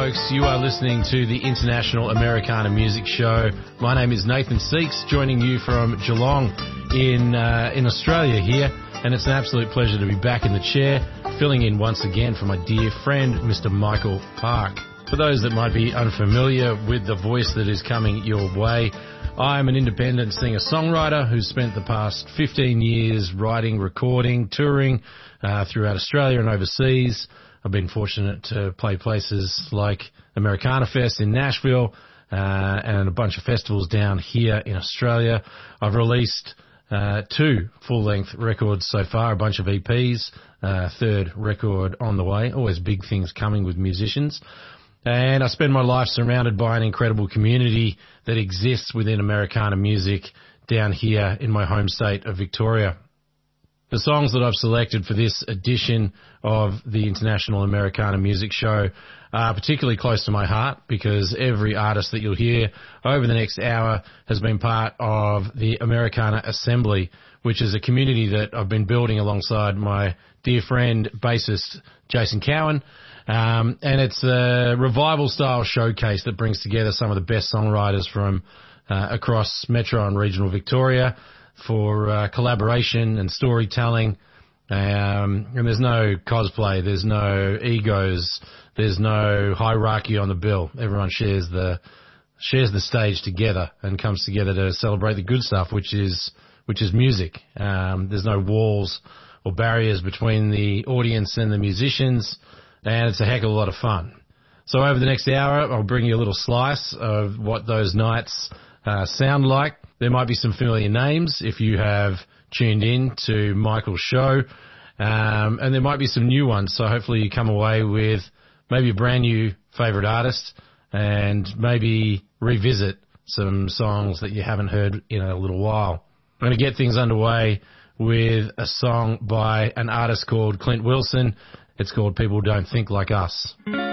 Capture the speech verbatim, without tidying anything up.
folks. You are listening to the International Americana Music Show. My name is Nathan Seeks, joining you from Geelong in uh, in Australia here, and it's an absolute pleasure to be back in the chair, filling in once again for my dear friend, Mister Michael Park. For those that might be unfamiliar with the voice that is coming your way, I'm an independent singer-songwriter who's spent the past fifteen years writing, recording, touring uh, throughout Australia and overseas. I've been fortunate to play places like Americana Fest in Nashville uh, and a bunch of festivals down here in Australia. I've released uh, two full-length records so far, a bunch of E Ps, uh, third record on the way. Always big things coming with musicians. And I spend my life surrounded by an incredible community that exists within Americana music down here in my home state of Victoria. The songs that I've selected for this edition of the International Americana Music Show are particularly close to my heart because every artist that you'll hear over the next hour has been part of the Americana Assembly, which is a community that I've been building alongside my dear friend, bassist Jason Cowan. Um, and it's a revival-style showcase that brings together some of the best songwriters from uh, across Metro and regional Victoria for uh, collaboration and storytelling. Um, and there's no cosplay, there's no egos, there's no hierarchy on the bill. Everyone shares the shares the stage together and comes together to celebrate the good stuff, which is which is music. Um, there's no walls or barriers between the audience and the musicians, and it's a heck of a lot of fun. So over the next hour, I'll bring you a little slice of what those nights uh, sound like. There might be some familiar names if you have tuned in to Michael's show, um, and there might be some new ones. So hopefully you come away with maybe a brand new favourite artist and maybe revisit some songs that you haven't heard in a little while. I'm going to get things underway with a song by an artist called Clint Wilson. It's called People Don't Think Like Us.